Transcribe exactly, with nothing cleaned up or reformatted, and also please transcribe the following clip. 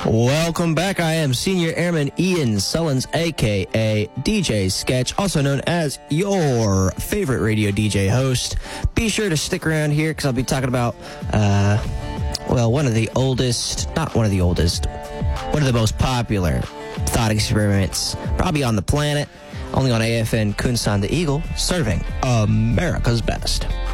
Welcome back. I am Senior Airman Ian Sullins, a k a. D J Sketch, also known as your favorite radio D J host. Be sure to stick around here because I'll be talking about, uh, well, one of the oldest, not one of the oldest, one of the most popular thought experiments probably on the planet, only on A F N Kunsan the Eagle, serving America's best.